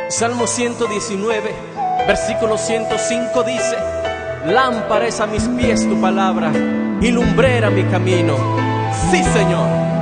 Salmo 119, versículo 105 dice: lámpara es a mis pies tu palabra y lumbrera mi camino. Sí, Señor.